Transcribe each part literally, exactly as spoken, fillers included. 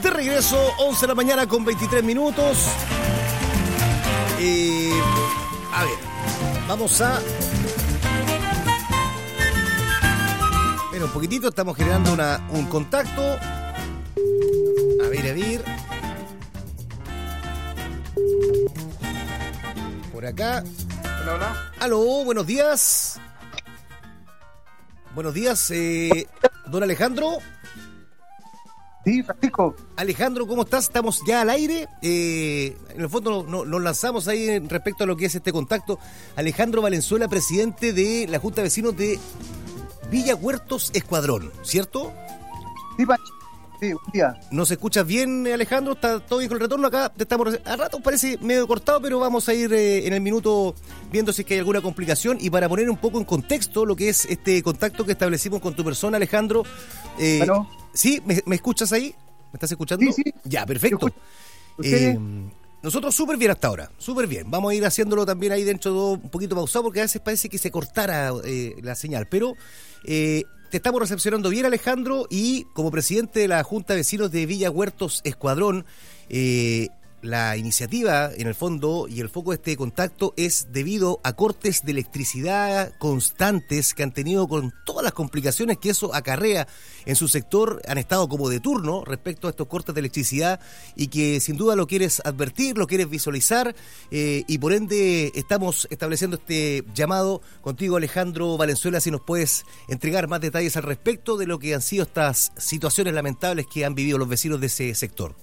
de regreso, once de la mañana con veintitrés minutos. Eh, a ver, vamos a... Bueno, un poquitito, estamos generando una, un contacto. A ver, a ver. Por acá. Hola, hola. Aló, buenos días. Buenos días, eh, don Alejandro. Sí, Francisco. Alejandro, ¿cómo estás? Estamos ya al aire. Eh, en el fondo nos no, no lanzamos ahí respecto a lo que es este contacto. Alejandro Valenzuela, presidente de la Junta de Vecinos de Villa Huertos Escuadrón, ¿cierto? Sí, Pancho. Sí, un día. ¿Nos escuchas bien, Alejandro? ¿Está todo bien con el retorno? Acá te estamos... A rato parece medio cortado, pero vamos a ir eh, en el minuto viendo si es que hay alguna complicación. Y para poner un poco en contexto lo que es este contacto que establecimos con tu persona, Alejandro... Eh, ¿Aló? ¿Sí? ¿Me, ¿Me escuchas ahí? ¿Me estás escuchando? Sí, sí. Ya, perfecto. Eh, nosotros súper bien hasta ahora, súper bien. Vamos a ir haciéndolo también ahí dentro de un poquito pausado porque a veces parece que se cortara eh, la señal. Pero eh, te estamos recepcionando bien, Alejandro, y como presidente de la Junta de Vecinos de Villa Huertos Escuadrón, eh, la iniciativa, en el fondo, y el foco de este contacto es debido a cortes de electricidad constantes que han tenido con todas las complicaciones que eso acarrea en su sector. Han estado como de turno respecto a estos cortes de electricidad y que sin duda lo quieres advertir, lo quieres visualizar eh, y por ende estamos estableciendo este llamado contigo, Alejandro Valenzuela, si nos puedes entregar más detalles al respecto de lo que han sido estas situaciones lamentables que han vivido los vecinos de ese sector.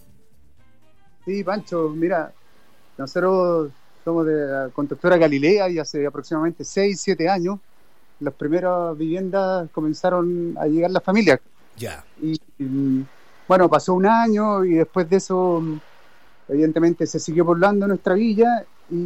Sí, Pancho, mira, nosotros somos de la constructora Galilea y hace aproximadamente seis, siete años las primeras viviendas comenzaron a llegar las familias. Ya. Y, y bueno, pasó un año y después de eso, evidentemente se siguió poblando nuestra villa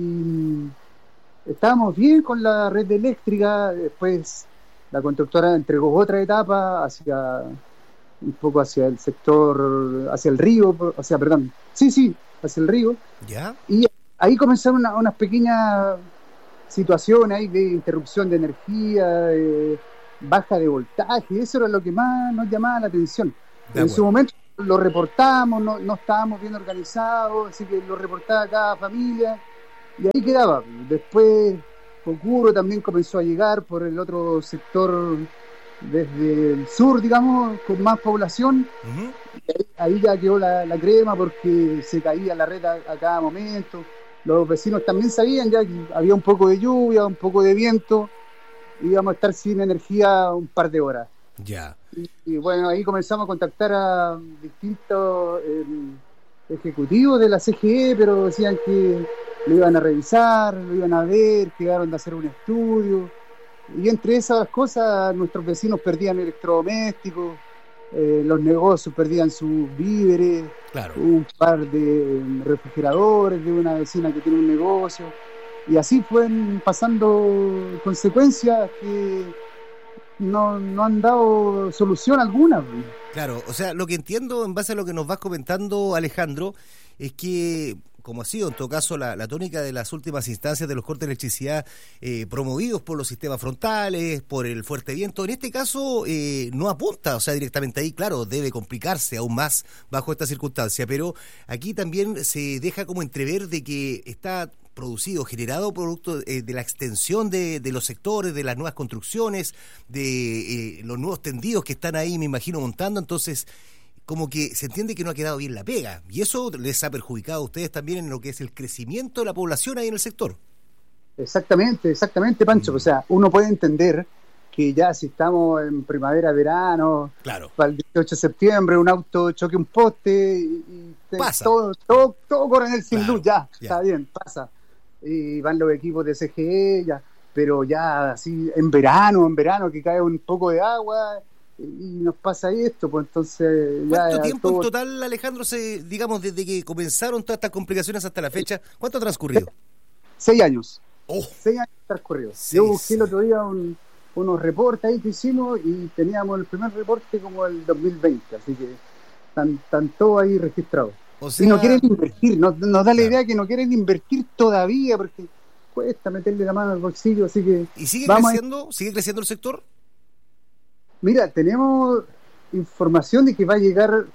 y estábamos bien con la red eléctrica. Después la constructora entregó otra etapa hacia... un poco hacia el sector, hacia el río, o sea, perdón, sí, sí, hacia el río. ¿Ya? Y ahí comenzaron una, unas pequeñas situaciones ahí de interrupción de energía, de baja de voltaje, eso era lo que más nos llamaba la atención. De en bueno. su momento lo reportamos, no, no estábamos bien organizados, así que lo reportaba cada familia, y ahí quedaba. Después Cocuro también comenzó a llegar por el otro sector desde el sur, digamos, con más población. Uh-huh. ahí, ahí ya quedó la, la crema porque se caía la red a, a cada momento. Los vecinos también sabían ya que había un poco de lluvia, un poco de viento, íbamos a estar sin energía un par de horas. Ya. Y, y bueno, ahí comenzamos a contactar a distintos eh, ejecutivos de la C G E, pero decían que lo iban a revisar, lo iban a ver, quedaron de hacer un estudio. Y entre esas cosas, nuestros vecinos perdían electrodomésticos, eh, los negocios perdían sus víveres, claro. Un par de refrigeradores de una vecina que tiene un negocio, y así fueron pasando consecuencias que no, no han dado solución alguna. Claro, o sea, lo que entiendo en base a lo que nos vas comentando, Alejandro, es que, como ha sido en todo caso la, la tónica de las últimas instancias de los cortes de electricidad eh, promovidos por los sistemas frontales, por el fuerte viento, en este caso eh, no apunta, o sea, directamente ahí, claro, debe complicarse aún más bajo esta circunstancia, pero aquí también se deja como entrever de que está producido, generado producto eh, de la extensión de, de los sectores, de las nuevas construcciones, de eh, los nuevos tendidos que están ahí, me imagino, montando, entonces como que se entiende que no ha quedado bien la pega, y eso les ha perjudicado a ustedes también en lo que es el crecimiento de la población ahí en el sector. Exactamente, exactamente, Pancho. Mm. O sea, uno puede entender que ya si estamos en primavera, verano, claro, para el dieciocho de septiembre, un auto choque un poste y, y pasa. todo, todo, todo coronel sin claro, luz, ya, ya, está bien, pasa. Y van los equipos de C G E, ya, pero ya así en verano, en verano que cae un poco de agua y nos pasa esto, pues entonces ya... ¿Cuánto tiempo todo... en total, Alejandro, se, digamos, desde que comenzaron todas estas complicaciones hasta la fecha, cuánto ha transcurrido? Seis años. Oh. Seis años transcurridos. Sí, Yo busqué sí. el otro día un, unos reportes ahí que hicimos y teníamos el primer reporte como el dos mil veinte, así que están, están todos ahí registrados. O sea, y no quieren invertir, nos, nos da la claro. idea que no quieren invertir todavía porque cuesta meterle la mano al bolsillo, así que... ¿Y sigue vamos creciendo? A... ¿Sigue creciendo el sector? Mira, tenemos información de que va a llegar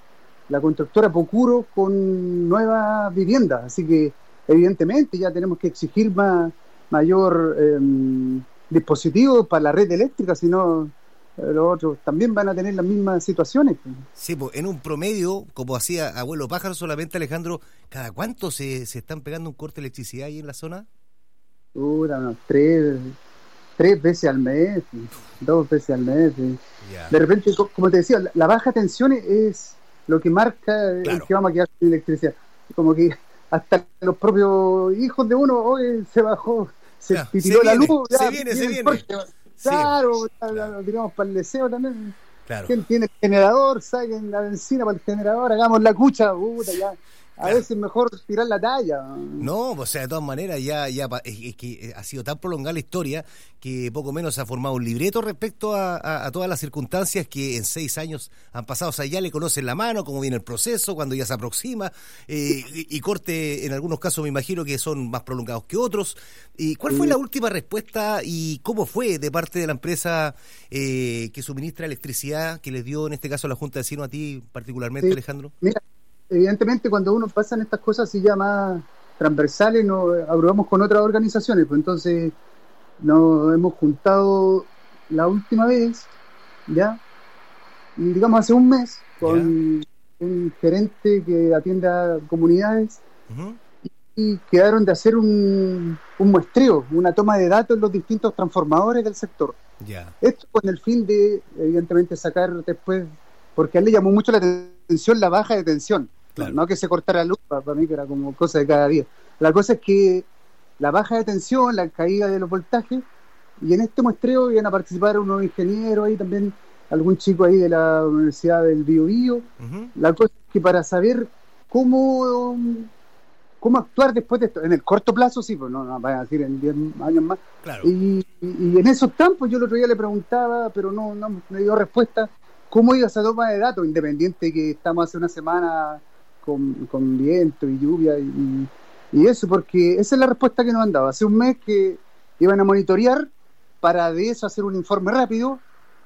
la constructora Pocuro con nuevas viviendas, así que evidentemente ya tenemos que exigir más, mayor eh, dispositivo para la red eléctrica, si no los otros también van a tener las mismas situaciones. Sí, pues en un promedio, como hacía Abuelo Pájaro, solamente, Alejandro, ¿cada cuánto se, se están pegando un corte de electricidad ahí en la zona? Uh, no, tres, tres veces al mes, dos veces al mes. Yeah. De repente, como te decía, la, la baja tensión es lo que marca claro. el que vamos a quedar sin electricidad. Como que hasta los propios hijos de uno hoy se bajó, se ya, tiró se la viene, luz. Se ya, viene, se viene. Claro, sí, ya, claro. digamos para el deseo también. Claro. ¿Quién tiene el generador? Saquen la benzina para el generador, hagamos la cucha, puta, ya. A claro. veces mejor tirar la talla. No, o sea, de todas maneras, ya, ya es, es que ha sido tan prolongada la historia que poco menos se ha formado un libreto respecto a, a, a todas las circunstancias que en seis años han pasado. O sea, ya le conocen la mano, cómo viene el proceso, cuando ya se aproxima, eh, y, y corte, en algunos casos me imagino que son más prolongados que otros. ¿Y cuál fue la última respuesta y cómo fue de parte de la empresa eh, que suministra electricidad, que les dio en este caso la Junta de Vecinos, a ti particularmente, sí. Alejandro? Mira, evidentemente cuando uno pasa en estas cosas así ya más transversales, nos agrupamos con otras organizaciones, pues entonces nos hemos juntado la última vez, ya, y digamos hace un mes, con yeah. un gerente que atiende a comunidades, uh-huh. y, y quedaron de hacer un, un muestreo, una toma de datos en los distintos transformadores del sector. Yeah. Esto con el fin de, evidentemente, sacar después, porque a él le llamó mucho la atención la baja de tensión. Claro. No que se cortara la luz, para mí que era como cosa de cada día. La cosa es que la baja de tensión, la caída de los voltajes, y en este muestreo iban a participar unos ingenieros ahí también, algún chico ahí de la Universidad del Bío Bío. Uh-huh. La cosa es que para saber cómo cómo actuar después de esto, en el corto plazo sí, pues no, no van a decir en diez años más. Claro. Y, y, y en esos campos yo el otro día le preguntaba, pero no, no me dio respuesta, cómo iba esa toma de datos, independiente de que estamos hace una semana Con, con viento y lluvia y, y eso, porque esa es la respuesta que nos han dado. Hace un mes que iban a monitorear para de eso hacer un informe rápido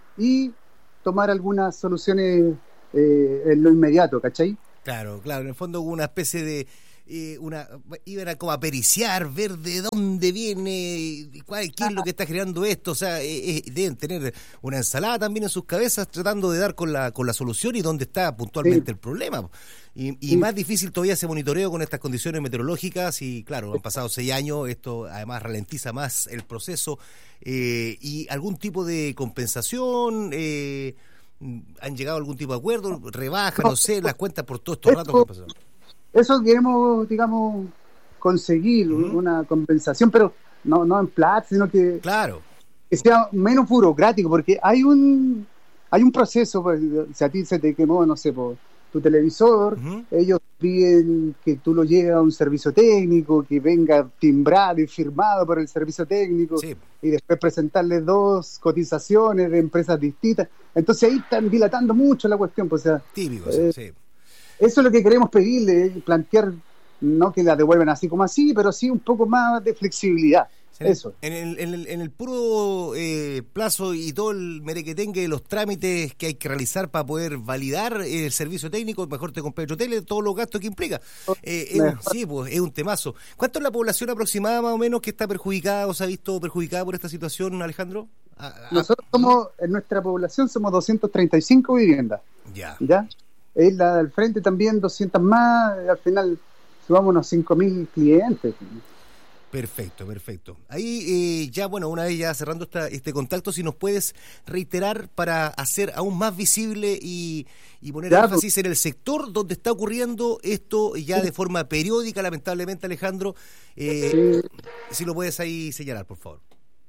y tomar algunas soluciones eh, en lo inmediato, ¿cachai? Claro, claro, en el fondo hubo una especie de eh, una iban a como a periciar, ver de dónde viene, cuál, qué es lo que está generando esto, o sea, eh, eh, deben tener una ensalada también en sus cabezas tratando de dar con la con la solución y dónde está puntualmente sí. el problema. Y, y sí. más difícil todavía ese monitoreo con estas condiciones meteorológicas y claro, han pasado seis años, esto además ralentiza más el proceso eh, y algún tipo de compensación, eh, ¿han llegado a algún tipo de acuerdo? Rebaja, no, no sé, las cuentas por todos estos eso, ratos que han pasado. Eso queremos, digamos, conseguir uh-huh. una compensación, pero no, no en plata, sino que, claro. que sea menos burocrático, porque hay un hay un proceso, pues, si a ti se te quemó, no sé, por tu televisor, uh-huh. ellos piden que tú lo lleves a un servicio técnico, que venga timbrado y firmado por el servicio técnico, sí. y después presentarles dos cotizaciones de empresas distintas. Entonces ahí están dilatando mucho la cuestión, pues, o sea, típico, eh, sí. Eso es lo que queremos pedirle, plantear, no que la devuelvan así como así, pero sí un poco más de flexibilidad. En Eso. El, en, el, en, el, en el puro eh, plazo y todo el merequetengue de los trámites que hay que realizar para poder validar el servicio técnico, mejor te compré otro tele, todos los gastos que implica. Eh, es un, sí, pues es un temazo. ¿Cuánto es la población aproximada más o menos que está perjudicada o se ha visto perjudicada por esta situación, Alejandro? A, a, Nosotros somos, en nuestra población somos doscientas treinta y cinco viviendas. Ya. ¿Ya? Es la del frente también doscientas más, al final subamos unos cinco mil clientes. Perfecto, perfecto. Ahí eh, ya, bueno, una vez ya cerrando esta, este contacto, si nos puedes reiterar para hacer aún más visible y, y poner ya, énfasis pues. en el sector donde está ocurriendo esto ya de forma periódica, lamentablemente, Alejandro, eh, sí. si lo puedes ahí señalar, por favor.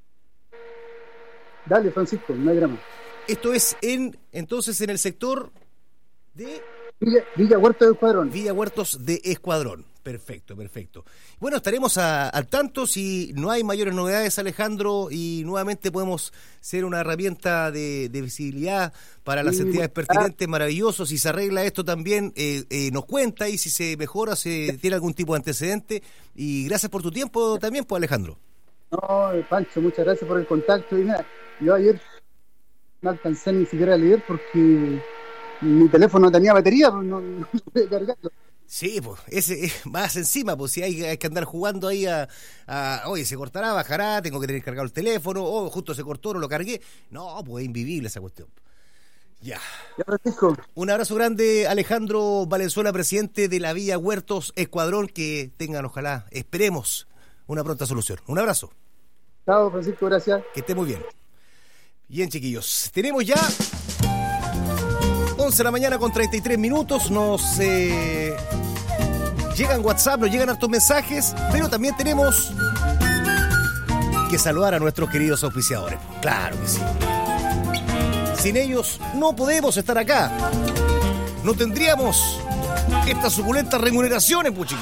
Dale, Francisco, no hay drama. Esto es en, entonces, en el sector de... Villa, Villa Huertos de Escuadrón. Villa Huertos de Escuadrón. Perfecto, perfecto. Bueno, estaremos a, al tanto si no hay mayores novedades, Alejandro, y nuevamente podemos ser una herramienta de, de visibilidad para las sí, entidades pertinentes, maravilloso. Si se arregla esto también, eh, eh, nos cuenta y si se mejora, si tiene algún tipo de antecedente. Y gracias por tu tiempo también, pues, Alejandro. No, Pancho, muchas gracias por el contacto. Y mira, yo ayer no alcancé ni siquiera a leer porque mi teléfono tenía batería, pues no, no pude cargarlo. Sí, pues, ese más encima, pues si hay, hay que andar jugando ahí a, a, oye, se cortará, bajará, tengo que tener cargado el teléfono, oh, justo se cortó, no lo cargué. No, pues es invivible esa cuestión. Ya. Ya, Francisco. Un abrazo grande, Alejandro Valenzuela, presidente de la Villa Huertos Escuadrón, que tengan, ojalá, esperemos, una pronta solución. Un abrazo. Chao, Francisco, gracias. Que esté muy bien. Bien, chiquillos, tenemos ya once de la mañana con treinta y tres minutos, nos eh, llegan WhatsApp, nos llegan hartos mensajes, pero también tenemos que saludar a nuestros queridos auspiciadores. Claro que sí. Sin ellos no podemos estar acá. No tendríamos estas suculentas remuneraciones, puchique.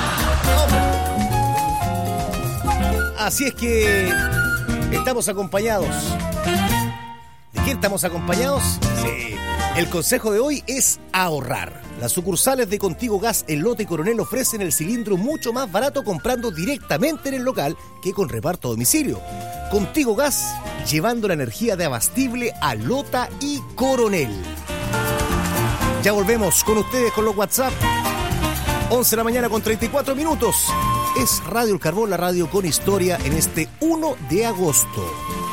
Así es que estamos acompañados. ¿De quién estamos acompañados? Sí. El consejo de hoy es ahorrar. Las sucursales de Contigo Gas en Lota y Coronel ofrecen el cilindro mucho más barato comprando directamente en el local que con reparto a domicilio. Contigo Gas, llevando la energía de abastible a Lota y Coronel. Ya volvemos con ustedes con los WhatsApp. once de la mañana con treinta y cuatro minutos. Es Radio El Carbón, la radio con historia en este uno de agosto.